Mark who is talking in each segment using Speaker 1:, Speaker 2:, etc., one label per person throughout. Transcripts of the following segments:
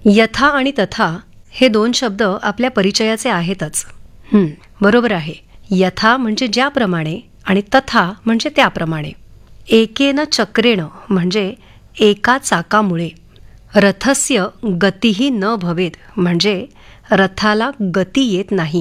Speaker 1: यथा आणि तथा हे दोन शब्द आपल्या परिचयाचे आहेतच. बरोबर आहे. यथा म्हणजे ज्याप्रमाणे आणि तथा म्हणजे त्याप्रमाणे. एकेन चक्रेण म्हणजे एका चाकामुळे. रथस्य गतीही न भवेद म्हणजे रथाला गती येत नाही.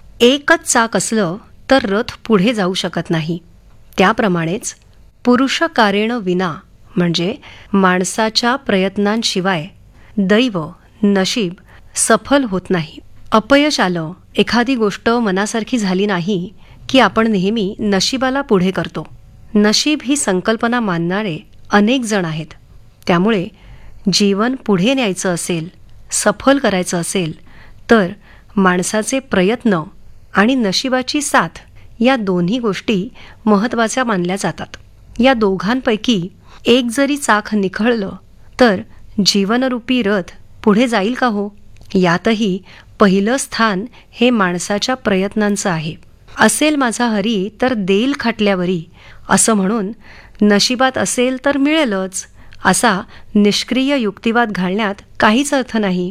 Speaker 1: एकच चाक असलं तर रथ पुढे जाऊ शकत नाही. त्याप्रमाणेच पुरुषकारेण विना म्हणजे माणसाच्या प्रयत्नांशिवाय दैव नशीब सफल होत नाही. अपयश आलं, एखादी गोष्ट मनासारखी झाली नाही की आपण नेहमी नशिबाला पुढे करतो. नशीब ही संकल्पना मानणारे अनेक जण आहेत. त्यामुळे जीवन पुढे न्यायचं असेल, सफल करायचं असेल तर माणसाचे प्रयत्न आणि नशिबाची साथ या दोन्ही गोष्टी महत्त्वाच्या मानल्या जातात. या दोघांपैकी एक जरी चाक निखळलं तर जीवनरूपी रथ पुढे जाईल का हो? यातही पहिलं स्थान हे माणसाच्या प्रयत्नांचं आहे. असेल माझा हरी तर देईल खाटल्यावरी असं म्हणून नशिबात असेल तर मिळेलच असा निष्क्रिय युक्तिवाद घालण्यात काहीच अर्थ नाही.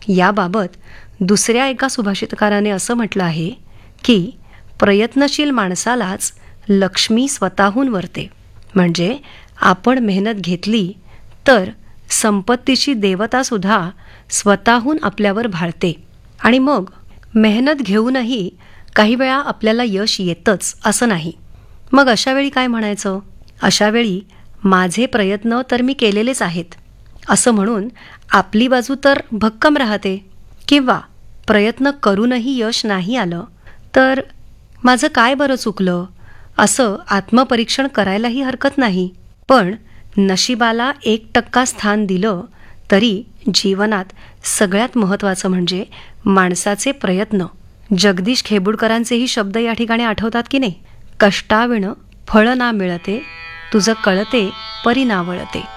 Speaker 1: याबाबत दुसऱ्या एका सुभाषितकाराने असं म्हटलं आहे की प्रयत्नशील माणसालाच लक्ष्मी स्वतःहून वरते. म्हणजे आपण मेहनत घेतली तर संपत्तीची देवतासुद्धा स्वतःहून आपल्यावर भाळते. आणि मग मेहनत घेऊनही काही वेळा आपल्याला यश येतच असं नाही. मग अशावेळी काय म्हणायचं? अशावेळी माझे प्रयत्न तर मी केलेलेच आहेत असं म्हणून आपली बाजू तर भक्कम राहते. किंवा प्रयत्न करूनही यश नाही आलं तर माझं काय बरं चुकलं असं आत्मपरीक्षण करायलाही हरकत नाही. पण नशिबाला 1% स्थान दिलं तरी जीवनात सगळ्यात महत्त्वाचं म्हणजे माणसाचे प्रयत्न. जगदीश खेबुडकरांचेही शब्द या ठिकाणी आठवतात की नाही? कष्टाविण फळ ना मिळते, तुझं कळते परी ना वळते.